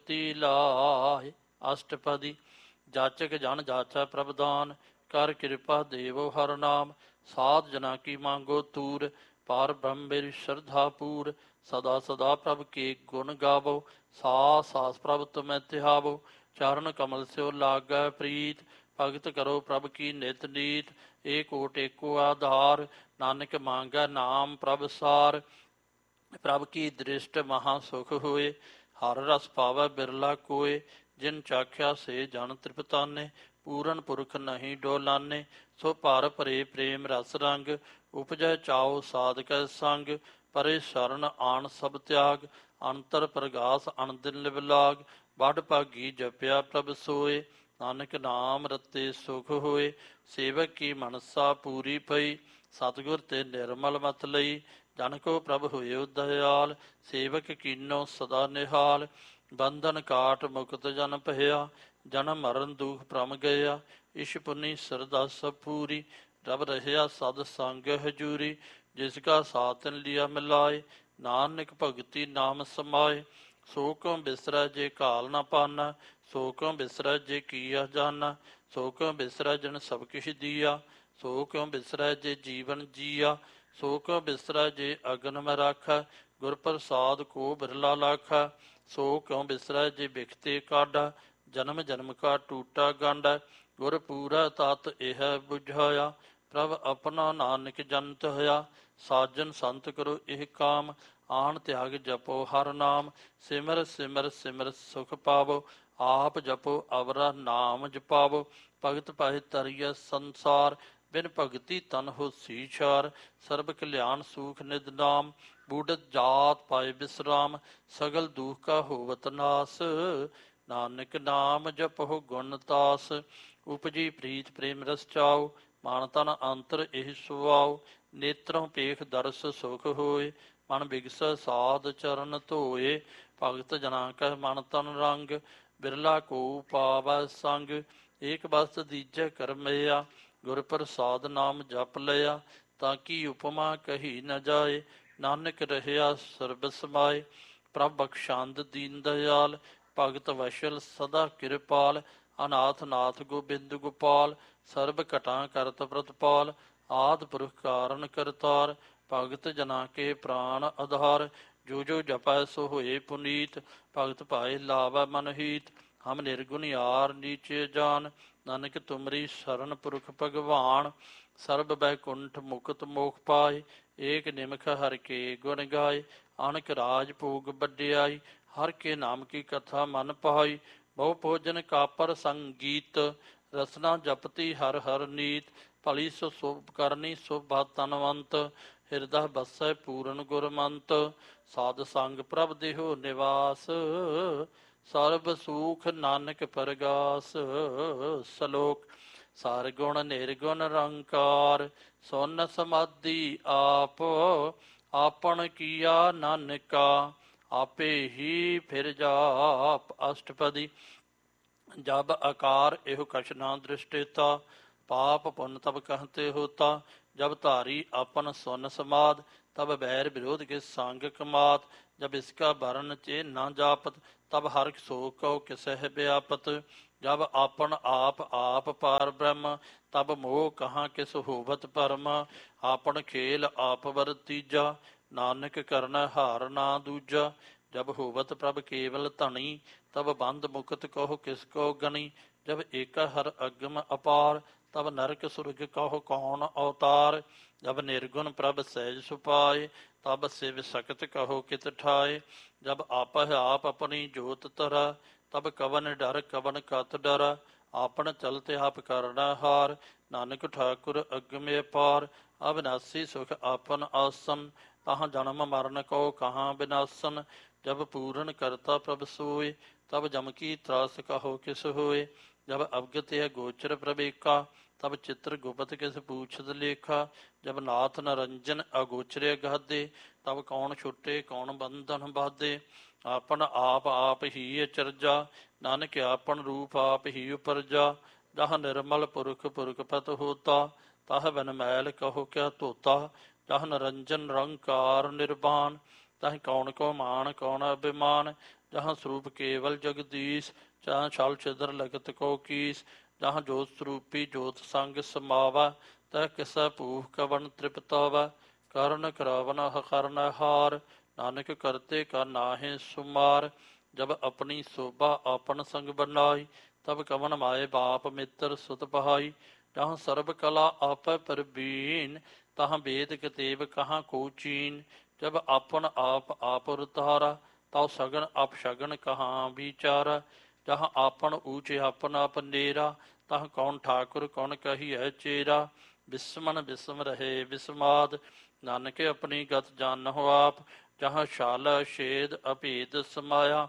ਭਗਤੀ ਲਾਇ। ਅਸ਼ਟਪਦੀ। ਜਾਚਕ ਜਨ ਜਾਚੈ ਪ੍ਰਭ ਦਾਨ, ਕਰ ਕਿਰਪਾ ਦੇਵੋ ਹਰ ਨਾਮ। ਸਾਧ ਜਨਾ ਕੀ ਮੰਗੋ ਤੂਰ, ਪਾਰ ਬ੍ਰਹਮ ਮੇਰੀ ਸ਼ਰਧਾ ਪੂਰ। ਸਦਾ ਸਦਾ ਪ੍ਰਭ ਕੇ ਗੁਣ ਗਾਵੋ, ਸਾਸ ਸਾਸ ਪ੍ਰਭ ਤੁਮੈ ਧਿਆਵੋ। ਚਰਨ ਕਮਲ ਸਿਓ ਲਾਗੈ ਪ੍ਰੀਤ, ਭਗਤ ਕਰੋ ਪ੍ਰਭ ਕੀ ਨਿਤ ਨੀਤ। ਏਕ ਓਟ ਏਕੋ ਆਧਾਰ, ਨਾਨਕ ਮੰਗੈ ਨਾਮ ਪ੍ਰਭ ਸਾਰ। ਪ੍ਰਭ ਕੀ ਦ੍ਰਿਸ਼ਟ ਮਹਾ ਸੁਖ ਹੋਏ, ਹਰ ਰਸ ਪਾਵੈ ਬਿਰਲਾ ਕੋਏ। ਜਿਨ ਚਾਖਿਆ ਸੇ ਜਨ ਤ੍ਰਿਪਤਾਨੇ, ਪੂਰਨ ਪੁਰਖ ਨਹੀਂ ਡੋਲਾਨੇ। ਸੋ ਭਰ ਭਰੇ ਪ੍ਰੇਮ ਰਸ ਰੰਗ, ਉਪਜੈ ਚਾਉ ਸਾਧਕੈ ਸੰਗ। ਪਰੇ ਸ਼ਰਨ ਆਣ ਸਭ ਤਿਆਗ, ਅੰਤਰ ਪ੍ਰਗਾਸ ਅਣਦਿਨ ਲਿਵ ਲਾਗ। ਵਡ ਭਾਗੀ ਜਪਿਆ ਪ੍ਰਭ ਸੋਏ, ਨਾਨਕ ਨਾਮ ਰਤੇ ਸੁਖ ਹੋਏ। ਸੇਵਕ ਕੀ ਮਨਸਾ ਪੂਰੀ ਪਈ, ਸਤਿਗੁਰ ਤੇ ਨਿਰਮਲ ਮਤ ਲਈ। ਜਨ ਕੋ ਪ੍ਰਭ ਹੋਇਓ ਦਇਆਲ, ਸੇਵਕ ਕੀਨੋ ਸਦਾ ਨਿਹਾਲ। ਬੰਧਨ ਕਾਟ ਮੁਕਤ ਜਨ ਭਇਆ, ਜਨਮ ਮਰਨ ਦੁਖ ਭ੍ਰਮ ਗਿਆ। ਇਸ਼ ਪੁੰਨੀ ਸਰਦਾ ਸਭ ਪੂਰੀ, ਰਬ ਰਹਿਆ ਸਦ ਸੰਗ ਹਜੂਰੀ। ਜਿਸ ਕਾ ਸਾਥ ਤਿਨ ਲਿਆ ਮਿਲਾਏ, ਨਾਨਕ ਭਗਤੀ ਨਾਮ ਸਮਾਏ। ਸੋ ਕਿਉ ਬਿਸਰੈ ਜੇ ਘਾਲ ਨਾ ਪਾਨਾ, ਸੋ ਕਿਉ ਬਿਸਰੈ ਜੇ ਕੀਆ ਜਾਨਾ। ਸੋ ਕਿਉ ਬਿਸਰੈ ਜਿਨ ਸਭ ਕਿਛ ਦੀਆ, ਸੋ ਕਿਉ ਬਿਸਰੈ ਜੇ ਜੀਵਨ ਜੀਆ। ਸੋ ਕਿਉ ਬਿਸਰੈ ਜੇ ਅਗਨ ਮੈਂ ਰਾਖੈ, ਗੁਰ ਪ੍ਰਸਾਦ ਕੋ ਬਿਰਲਾ ਲਾਖੈ। ਸੋ ਕਿਉ ਬਿਸਰੈ ਜੇ ਬਿਖਤੇ ਕਾਢਾ, ਜਨਮ ਜਨਮ ਕਾ ਟੂਟਾ ਗਾਂਡਾ। ਗੁਰ ਪੂਰਾ ਤਤ ਇਹ ਬੁਝਾਇਆ, ਪ੍ਰਭ ਆਪਣਾ ਨਾਨਕ ਜਨਤ ਹੋਇਆ। ਸਾਜਨ ਸੰਤ ਕਰੋ ਇਹ ਕਾਮ, ਆਣ ਤਿਆਗ ਜਪੋ ਹਰ ਨਾਮ। ਸਿਮਰ ਸਿਮਰ ਸਿਮਰ ਸੁਖ ਪਾਵੋ, ਆਪ ਜਪੋ ਅਵਰਾ ਨਾਮ ਜਪਾਵੋ। ਭਗਤ ਪਾਏ ਤਰੀਐ ਸੰਸਾਰ, ਬਿਨ ਭਗਤੀ ਤਨ ਹੋਸੀ ਛਾਰ। ਸਰਬ ਕਲਿਆਣ ਸੂਖ ਨਿਦ ਨਾਮ, ਬੂਢਤ ਜਾਤ ਪਾਏ ਬਿਸਰਾਮ। ਸਗਲ ਦੁਖ ਕਾ ਹੋਵਤ ਨਾਸ, ਨਾਨਕ ਨਾਮ ਜਪੋ ਗੁਣ ਤਾਸ। ਉਪਜੀ ਪ੍ਰੀਤ ਪ੍ਰੇਮ ਰਸ ਚਾਉ, ਮਨ ਤਨ ਅੰਤਰ ਇਹ ਸੁਆਉ। ਨੇਤਰੋਂ ਪੇਖ ਦਰਸ ਸੁਖ ਹੋਏ, ਮਨ ਬਿਗਸ ਸਾਧ ਚਰਨ ਧੋਏ। ਭਗਤ ਜਨਾ ਕਹ ਮਨ ਤਨ ਰੰਗ, ਬਿਰਲਾ ਕੋ ਪਾਵੈ ਸੰਗ। ਏਕ ਬਸਤ ਦੀਜੈ ਕਰਮਇਆ, ਗੁਰ ਪ੍ਰਸਾਦ ਨਾਮ ਜਪ ਲਿਆ। ਤਾਂ ਕੀ ਉਪਮਾ ਕਹੀ ਨ ਜਾਏ, ਨਾਨਕ ਰਹਿਆ ਸਰਬ ਸਮਾਏ। ਪ੍ਰਭ ਬਖਸ਼ੰਦ ਦੀਨ ਦਇਆਲ, ਭਗਤ ਵਸ਼ਲ ਸਦਾ ਕਿਰਪਾਲ। ਅਨਾਥ ਨਾਥ ਗੋਬਿੰਦ ਗੋਪਾਲ, ਸਰਬ ਘਟਾਂ ਕਰਤ ਪ੍ਰਤਪਾਲ। ਆਦਿ ਪੁਰਖ ਕਾਰਨ ਕਰਤਾਰ, ਭਗਤ ਜਨਾ ਕੇ ਪ੍ਰਾਣ ਆਧਾਰ। ਜੋ ਜੋ ਜਪੈ ਸੋ ਹੋਏ ਪੁਨੀਤ, ਭਗਤ ਭਾਏ ਲਾਵੈ ਮਨ ਹੀਤ। ਹਮ ਨਿਰਗੁਣ ਯਾਰ ਨੀਚੇ ਜਾਨ, ਨਾਨਕ ਤੁਮਰੀ ਸ਼ਰਨ ਪੁਰਖ ਭਗਵਾਨ। ਸਰਬ ਬੈਕੁੰਠ ਮੁਕਤ ਮੋਖ ਪਾਏ, ਏਕ ਨਿਮਖ ਹਰਿ ਕੇ ਗੁਣ ਗਾਏ। ਅਣਕ ਰਾਜ ਭੋਗ ਵਡਿਆਈ, ਹਰਿ ਕੇ ਨਾਮ ਕੀ ਕਥਾ ਮਨ ਪਾਈ। ਬਹੁ ਭੋਜਨ ਕਾਪਰ ਸੰਗੀਤ, ਰਸਨਾ ਜਪਤੀ ਹਰ ਹਰ ਨੀਤ। ਭਲੀ ਸੋ ਸੁਭ ਕਰਨੀ ਸੁਭਾ ਤਨਵੰਤ, ਹਿਰਦਾ ਬਸੈ ਪੂਰਨ ਗੁਰਮੰਤ। ਸਾਧ ਸੰਗ ਪ੍ਰਭ ਦੇਹੋ ਨਿਵਾਸ, ਸਰਬ ਸੂਖ ਨਾਨਕ ਪਰਗਾਸ। ਸਲੋਕ। ਸਾਰ ਗੁਣ ਨਿਰਗੁਣ ਨਿਰੰਕਾਰ, ਸੁਨ ਸਮਾਧੀ ਆਪ। ਆਪਨ ਕੀਆ ਨਾਨਕਾ, ਆਪੇ ਹੀ ਫਿਰ ਜਾਪ। ਅਸ਼ਟਪਦੀ। ਜਬ ਆਕਾਰ ਇਹੋ ਕਛ ਨਾ ਦ੍ਰਿਸ਼ਟੇਤਾ, ਪਾਪ ਪੁੰਨ ਤਬ कहते होता। जब धारी अपन सुन समाद, तब बैर विरोध के संग कमात। जब इसका वर्ण चे न जापत, तब हर सो कहो किसह व्यापत। जब आपन आप पार ब्रह्म, तब मोह कहाँ किस होवत परम। आपन खेल आप वरतीजा, नानक करना हार ना दूजा। जब होवत प्रभ केवल धनी, तब बंद मुकत कहो किसको गनी। जब एक हर अगम अपार, तब नरक सुरग कहो कौन अवतार। जब निर्गुण प्रभ सहज सुपाए, तब शिव सकत कहो कित ठाए। जब आपह आप अपनी जोत तरा, तब कवन डर कवन कत डरा। आपन चलते आप करना हार, नानक ठाकुर अगम अपार। अविनाशी सुख आपन आसन, तहाँ जन्म मरण को कहाँ विनाशन। जब पूरन करता प्रभ सोए, तब जम की त्रास कहो किस होए। जब अवगत है गोचर प्रभेका, तब चित्र गुपत किस पूछत लेखा। जब नाथ नरंजन अगोचरे गादे, तब कौन छुटे कौन बंधन बाधे। आपन आप ही अचरजा, नानक आपन रूप आप ही उपरजा। जह निर्मल पुरख पुरख पत होता, तह बन मैल कहो क्या धोता। जह नरंजन रंकार निर्वाण, तह कौन को मान कौन अभिमान। जहाँ स्वरूप केवल जगदीश, जहाँ छल छिद्र लगत को कीस, जहाँ जोत स्वरूपी जोत संग समावा, तह किसा भूख कवन तृप्तावा। करण करावन करण हार, नानक करते का नाहे सुमार। जब अपनी शोभा आपन संग बनाई, तब कवन माए बाप मित्र सुत बहाई। जहाँ सर्ब कला आप परबीन, तहाँ वेद कितेब कहाँ को चीन। जब आपन आप उतारा, तव सगन अपशगन कहाँ विचारा। जहाँ आपन ऊँचे आपन अपनेरा, तह कौन ठाकुर कौन कही है चेरा। बिस्मन बिस्म रहे बिस्माद, नानके अपनी गत जानहो आप। जहाँ शाला छेद अभेद समाया,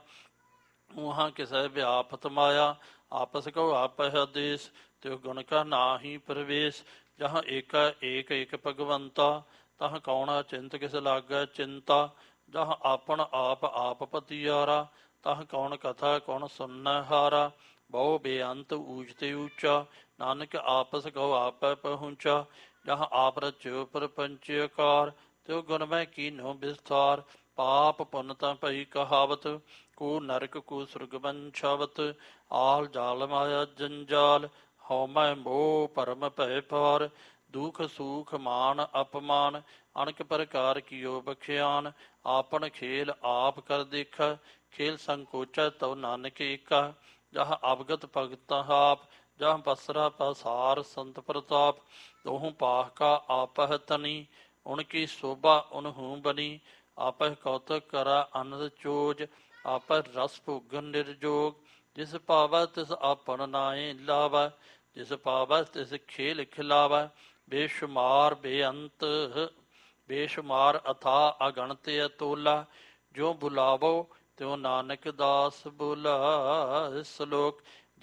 वहाँ किसै व्यापत माया। आपस को आप देश, त्यो गुण का नाही प्रवेश। जहाँ एका एक एक भगवंता, तह कौन चिंत किस लागै चिंता। जहाँ आपन आप पतियारा, तह कौन कथा कौन सुन हारा। बहु बेअंत ऊंचते ऊंचा, नानक आपस को आप पहुँचा। जहाँ आप रच्यो प्रपंचकार, त्यो गुण में कीनो विस्तार। पाप पुनता भई कहावत, को नरक को सुरग बंछावत। आल जाल माया जंजाल, हौ मैं मोह परम भय पार। दुख सुख मान अपमान, अनेक प्रकार कियो बख्यान। आपन खेल आप कर देखा, खेल संकोचा तव नानक एका। जहाँ अवगत भगत आप, जहाँ बसरा पसार संत प्रताप। दोहूँ पाह का आपह तनी, उनकी शोभा उनहूँ बनी। आपह कौतक करा अनंद चोज, आपह रस भोगन निर्जोग। जिस पावै तिस आपन नाए लावै, जिस पावै तिस खेल खिलावै। बेशुमार बेअंत बेशुमार अथा अगणत अतोला। जो बुलावो त्यों नानक दास बोला। श्लोक